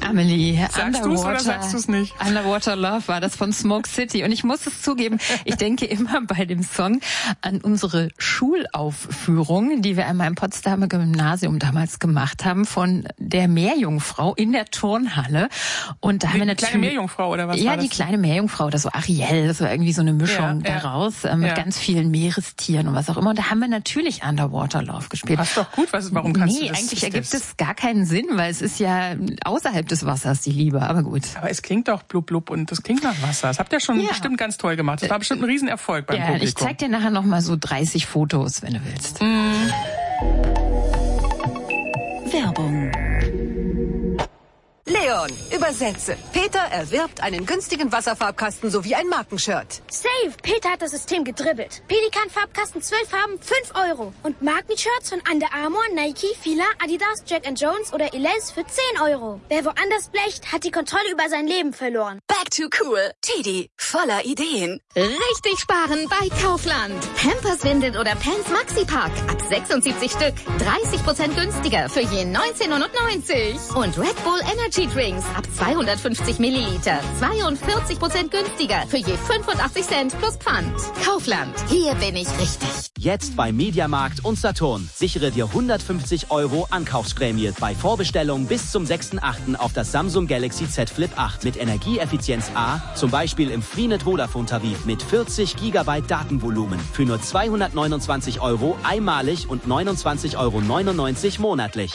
Amelie, sagst du es oder sagst du es nicht? Underwater Love war das von Smoke City. Und ich muss es zugeben, ich denke immer bei dem Song an unsere Schulaufführung, die wir einmal im Potsdamer Gymnasium damals gemacht haben, von der Meerjungfrau in der Turnhalle. Und da haben wir natürlich... Die kleine Meerjungfrau oder was Ja, war das? die kleine Meerjungfrau oder so Ariel, das war irgendwie so eine Mischung daraus mit ganz vielen Meerestieren und was auch immer. Und da haben wir natürlich Underwater Love gespielt. Passt doch gut, warum kannst du das? Nee, eigentlich ergibt es gar keinen Sinn, weil es ist ja außerhalb des Wassers, die Liebe, aber gut. Aber es klingt doch blub blub und das klingt nach Wasser. Das habt ihr schon bestimmt ganz toll gemacht. Das war bestimmt ein Riesenerfolg beim Publikum. Ich zeig dir nachher noch mal so 30 Fotos, wenn du willst. Werbung. Leon, übersetze. Peter erwirbt einen günstigen Wasserfarbkasten sowie ein Markenshirt. Save! Peter hat das System gedribbelt. Pelikan-Farbkasten 12 Farben, 5 €. Und Markenshirts von Under Armour, Nike, Fila, Adidas, Jack & Jones oder Elize für 10 €. Wer woanders blecht, hat die Kontrolle über sein Leben verloren. Back to cool. Teddy, voller Ideen. Richtig sparen bei Kaufland. Pampers-Windeln oder Pants Maxi-Pack. Ab 76 Stück. 30% günstiger für je 19,99 €. Und Red Bull Energy Drinks ab 250 Milliliter. 42% günstiger für je 85 Cent plus Pfand. Kaufland. Hier bin ich richtig. Jetzt bei Mediamarkt und Saturn. Sichere dir 150 € Ankaufsprämie bei Vorbestellung bis zum 6.8. auf das Samsung Galaxy Z Flip 8 mit Energieeffizienz A, zum Beispiel im Freenet Vodafone-Tarif mit 40 GB Datenvolumen für nur 229 € einmalig und 29,99 € monatlich.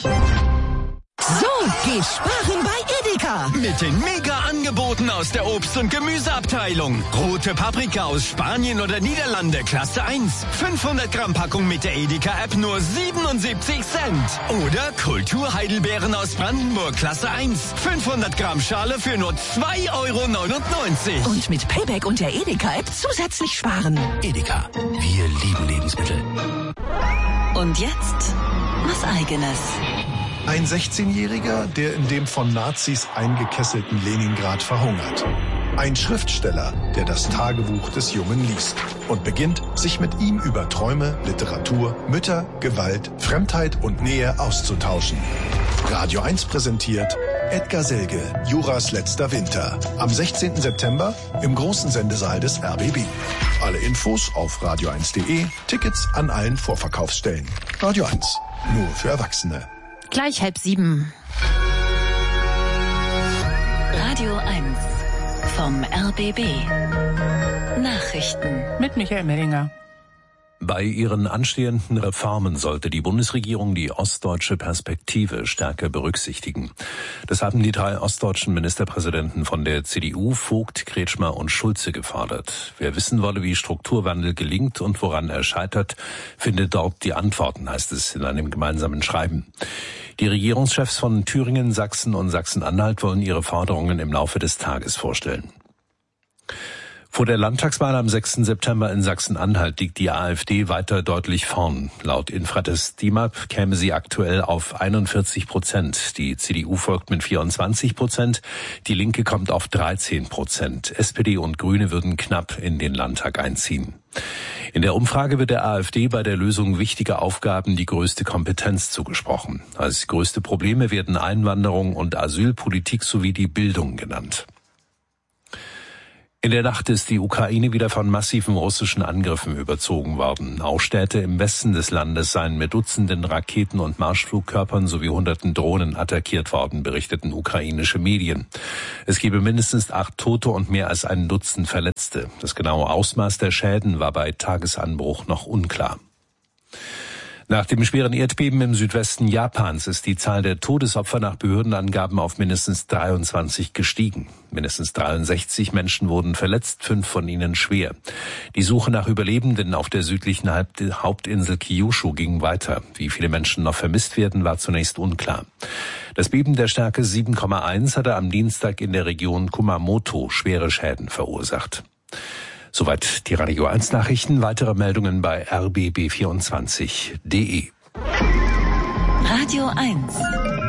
So geht sparen bei Edeka. Mit den Mega-Angeboten aus der Obst- und Gemüseabteilung. Rote Paprika aus Spanien oder Niederlande, Klasse 1. 500 Gramm Packung mit der Edeka-App nur 77 Cent. Oder Kulturheidelbeeren aus Brandenburg, Klasse 1. 500 Gramm Schale für nur 2,99 €. Und mit Payback und der Edeka-App zusätzlich sparen. Edeka, wir lieben Lebensmittel. Und jetzt was Eigenes. Ein 16-Jähriger, der in dem von Nazis eingekesselten Leningrad verhungert. Ein Schriftsteller, der das Tagebuch des Jungen liest und beginnt, sich mit ihm über Träume, Literatur, Mütter, Gewalt, Fremdheit und Nähe auszutauschen. Radio 1 präsentiert Edgar Selge, Juras letzter Winter. Am 16. September im großen Sendesaal des RBB. Alle Infos auf radio1.de, Tickets an allen Vorverkaufsstellen. Radio 1, nur für Erwachsene. Gleich 6:30. Radio 1 vom RBB. Nachrichten mit Michael Mellinger. Bei ihren anstehenden Reformen sollte die Bundesregierung die ostdeutsche Perspektive stärker berücksichtigen. Das haben die 3 ostdeutschen Ministerpräsidenten von der CDU, Vogt, Kretschmer und Schulze gefordert. Wer wissen wolle, wie Strukturwandel gelingt und woran er scheitert, findet dort die Antworten, heißt es in einem gemeinsamen Schreiben. Die Regierungschefs von Thüringen, Sachsen und Sachsen-Anhalt wollen ihre Forderungen im Laufe des Tages vorstellen. Vor der Landtagswahl am 6. September in Sachsen-Anhalt liegt die AfD weiter deutlich vorn. Laut Infratest DIMAP käme sie aktuell auf 41%. Die CDU folgt mit 24%. Die Linke kommt auf 13%. SPD und Grüne würden knapp in den Landtag einziehen. In der Umfrage wird der AfD bei der Lösung wichtiger Aufgaben die größte Kompetenz zugesprochen. Als größte Probleme werden Einwanderung und Asylpolitik sowie die Bildung genannt. In der Nacht ist die Ukraine wieder von massiven russischen Angriffen überzogen worden. Auch Städte im Westen des Landes seien mit Dutzenden Raketen und Marschflugkörpern sowie Hunderten Drohnen attackiert worden, berichteten ukrainische Medien. Es gebe mindestens 8 Tote und mehr als ein Dutzend Verletzte. Das genaue Ausmaß der Schäden war bei Tagesanbruch noch unklar. Nach dem schweren Erdbeben im Südwesten Japans ist die Zahl der Todesopfer nach Behördenangaben auf mindestens 23 gestiegen. Mindestens 63 Menschen wurden verletzt, 5 von ihnen schwer. Die Suche nach Überlebenden auf der südlichen Hauptinsel Kyushu ging weiter. Wie viele Menschen noch vermisst werden, war zunächst unklar. Das Beben der Stärke 7,1 hatte am Dienstag in der Region Kumamoto schwere Schäden verursacht. Soweit die Radio 1 Nachrichten. Weitere Meldungen bei rbb24.de. Radio 1.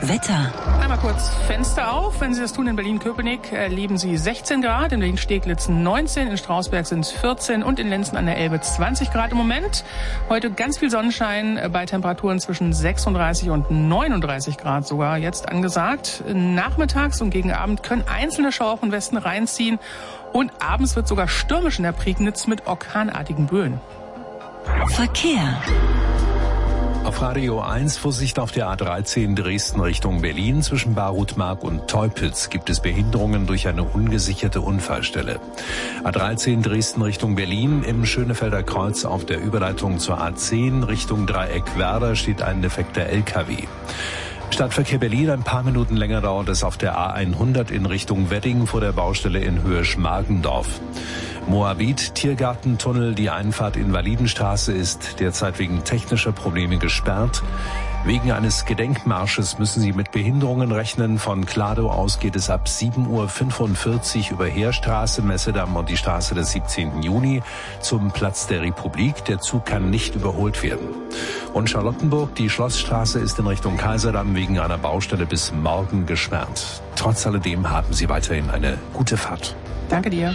Wetter. Einmal kurz Fenster auf. Wenn Sie das tun in Berlin-Köpenick, erleben Sie 16 Grad, in Berlin-Steglitz 19, in Strausberg sind es 14 und in Lenzen an der Elbe 20 Grad im Moment. Heute ganz viel Sonnenschein bei Temperaturen zwischen 36 und 39 Grad sogar jetzt angesagt. Nachmittags und gegen Abend können einzelne Schauer von Westen reinziehen und abends wird sogar stürmisch in der Prignitz mit orkanartigen Böen. Verkehr. Auf Radio 1 Vorsicht auf der A13 Dresden Richtung Berlin. Zwischen Barutmark und Teupitz gibt es Behinderungen durch eine ungesicherte Unfallstelle. A13 Dresden Richtung Berlin im Schönefelder Kreuz auf der Überleitung zur A10 Richtung Dreieck Werder steht ein defekter LKW. Stadtverkehr Berlin, ein paar Minuten länger dauert es auf der A100 in Richtung Wedding vor der Baustelle in Höhe Schmargendorf. Moabit, Tiergartentunnel, die Einfahrt Invalidenstraße ist derzeit wegen technischer Probleme gesperrt. Wegen eines Gedenkmarsches müssen Sie mit Behinderungen rechnen. Von Kladow aus geht es ab 7:45 Uhr über Heerstraße, Messedamm und die Straße des 17. Juni zum Platz der Republik. Der Zug kann nicht überholt werden. Und Charlottenburg, die Schlossstraße ist in Richtung Kaiserdamm wegen einer Baustelle bis morgen gesperrt. Trotz alledem haben Sie weiterhin eine gute Fahrt. Danke dir.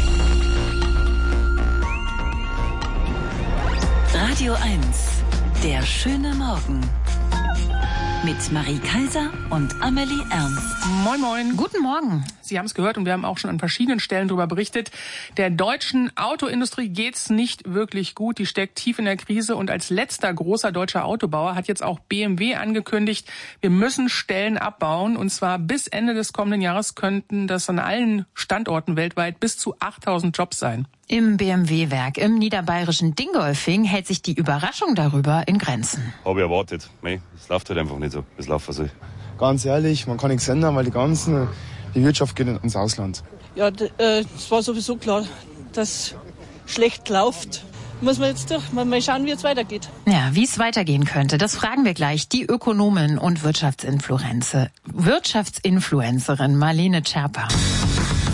Radio 1, der schöne Morgen. Mit Marie Kaiser und Amelie Ernst. Moin, moin. Guten Morgen. Sie haben es gehört und wir haben auch schon an verschiedenen Stellen darüber berichtet. Der deutschen Autoindustrie geht's nicht wirklich gut. Die steckt tief in der Krise und als letzter großer deutscher Autobauer hat jetzt auch BMW angekündigt, wir müssen Stellen abbauen und zwar bis Ende des kommenden Jahres könnten das an allen Standorten weltweit bis zu 8.000 Jobs sein. Im BMW-Werk im niederbayerischen Dingolfing hält sich die Überraschung darüber in Grenzen. Habe ich erwartet. Es läuft halt einfach nicht so, wie es laufen soll. Ganz ehrlich, man kann nichts ändern, weil die Wirtschaft geht ins Ausland. Ja, es war sowieso klar, dass schlecht läuft. Muss man jetzt durch, mal schauen, wie es weitergeht. Ja, wie es weitergehen könnte, das fragen wir gleich die Ökonomin und Wirtschaftsinfluencerin Marlene Scherper.